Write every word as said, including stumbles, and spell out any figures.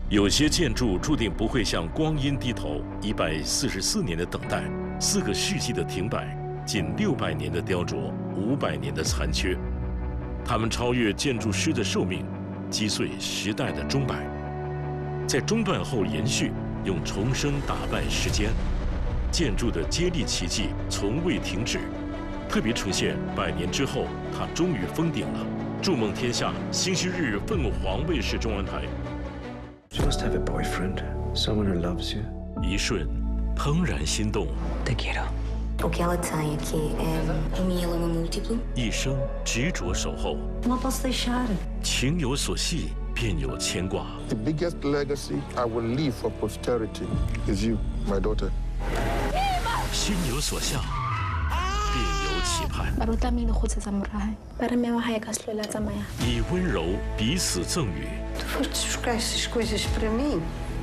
有些建筑注定不会向光阴低头，一百四十四年的等待，四个世纪的停摆，近六百年的雕琢，五百年的残缺，它们超越建筑师的寿命，击碎时代的钟摆，在中断后延续，用重生打败时间。建筑的接力奇迹从未停止，特别呈现百年之后，它终于封顶了。筑梦天下，星期日凤凰卫视中文台。 You must have a boyfriend, someone who loves you. 一瞬，怦然心动。 Te quiero. O que ela tem aqui é um mieloma múltiplo. 一生执着守候。 Não posso deixar. 情有所系，便有牵挂。 The biggest legacy I will leave for posterity is you, my daughter. 心有所向，便有期盼。 Baru tlamehile go tsetsa morae. Para me wa ha e ka se tlhola tsamaya. 以温柔彼此赠予。 Tu foste buscar essas coisas para mim.